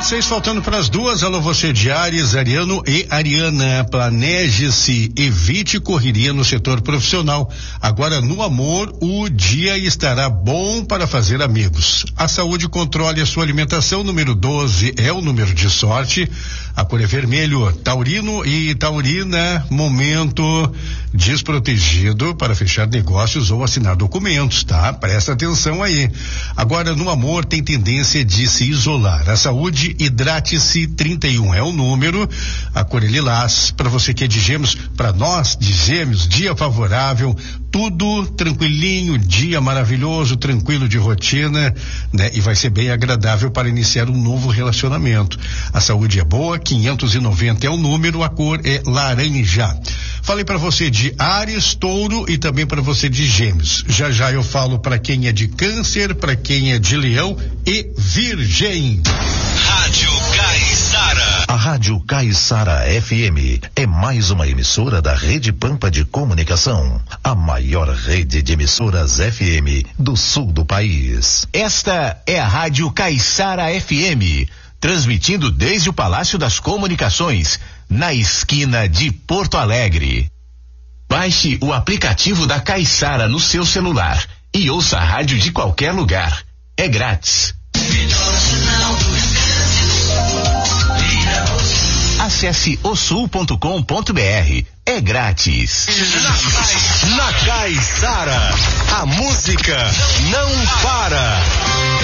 26 faltando para as 2. Alô, você de Ares, Ariano e Ariana. Planeje-se, evite correria no setor profissional. Agora, no amor, o dia estará bom para fazer amigos. A saúde, controle a sua alimentação. Número 12 é o número de sorte. A cor é vermelho. Taurino e taurina, momento desprotegido para fechar negócios ou assinar documentos, tá? Presta atenção aí. Agora, no amor, tem tendência de se isolar. A saúde, hidrate-se, 31 é o número. A cor é lilás. Para você que é de Gêmeos, para nós de Gêmeos, dia favorável, tudo tranquilinho, dia maravilhoso, tranquilo de rotina, né? E vai ser bem agradável para iniciar um novo relacionamento. A saúde é boa, 590 é o número, a cor é laranja. Falei para você de Áries, Touro e também para você de Gêmeos. Já já eu falo para quem é de Câncer, para quem é de Leão e Virgem. Rádio Caiçara. A Rádio Caiçara FM é mais uma emissora da Rede Pampa de Comunicação, a maior rede de emissoras FM do sul do país. Esta é a Rádio Caiçara FM, transmitindo desde o Palácio das Comunicações, na esquina de Porto Alegre. Baixe o aplicativo da Caiçara no seu celular e ouça a rádio de qualquer lugar. É grátis. Acesse osul.com.br. É grátis. Na Caiçara, a música não para.